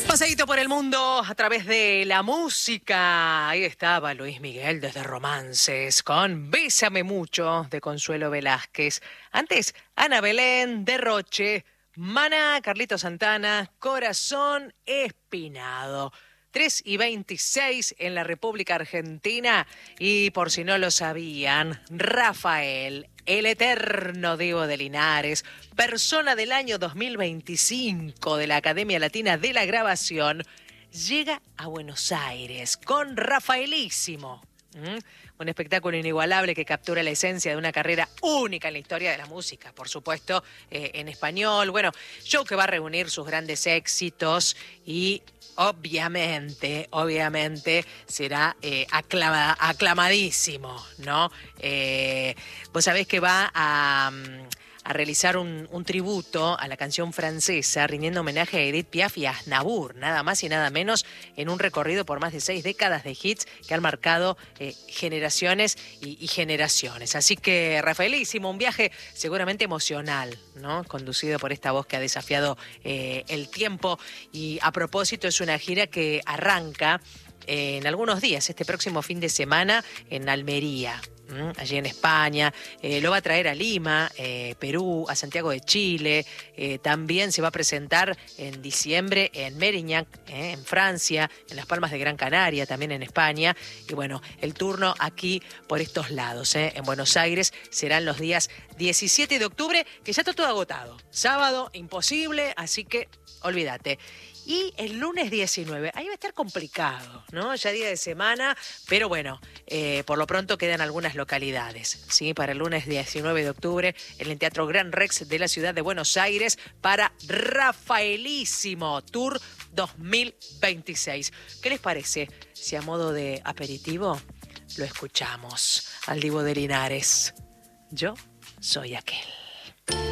Paseíto por el mundo a través de la música. Ahí estaba Luis Miguel desde Romances con Bésame Mucho de Consuelo Velázquez. Antes, Ana Belén de Roche, Maná, Carlito Santana, Corazón Espinado. 3:26 en la República Argentina. Y por si no lo sabían, Rafael, el eterno Diego de Linares, persona del año 2025 de la Academia Latina de la Grabación, llega a Buenos Aires con Rafaelísimo. Un espectáculo inigualable que captura la esencia de una carrera única en la historia de la música, por supuesto, en español. Bueno, show que va a reunir sus grandes éxitos y obviamente será aclamadísimo, ¿no? Vos sabés que va a realizar un tributo a la canción francesa, rindiendo homenaje a Edith Piaf y a Aznavour, nada más y nada menos, en un recorrido por más de 6 décadas de hits que han marcado generaciones y generaciones. Así que, Rafaelísimo, un viaje seguramente emocional, ¿no? Conducido por esta voz que ha desafiado el tiempo. Y a propósito, es una gira que arranca en algunos días, este próximo fin de semana, en Almería. Allí en España, lo va a traer a Lima, Perú, a Santiago de Chile, también se va a presentar en diciembre en Mérignac, en Francia, en Las Palmas de Gran Canaria, también en España, y bueno, el turno aquí por estos lados, en Buenos Aires serán los días 17 de octubre, que ya está todo agotado, sábado imposible, así que olvídate. Y el lunes 19, ahí va a estar complicado, ¿no? Ya día de semana, pero bueno, por lo pronto quedan algunas localidades, ¿sí? Para el lunes 19 de octubre, en el Teatro Gran Rex de la ciudad de Buenos Aires, para Rafaelísimo Tour 2026. ¿Qué les parece si a modo de aperitivo lo escuchamos al Divo de Linares? Yo soy aquel.